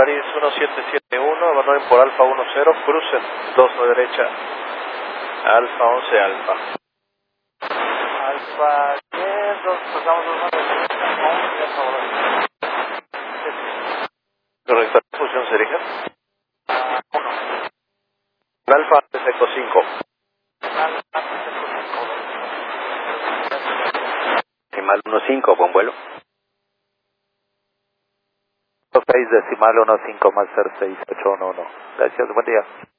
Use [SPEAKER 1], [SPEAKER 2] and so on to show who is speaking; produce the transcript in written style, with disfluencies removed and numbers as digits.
[SPEAKER 1] Polaris 1771, abandonen por Alfa 10, crucen 2 a derecha, Alfa 11 Alfa.
[SPEAKER 2] Alfa 10, pasamos 2 a derecha, 11 a favor.
[SPEAKER 1] Correcto, función se dirige.
[SPEAKER 2] 1.
[SPEAKER 1] Alfa Seco 5.
[SPEAKER 2] Alfa
[SPEAKER 3] Decimal 15, buen vuelo. 6 decimal 15 más 6811. Gracias, buen día.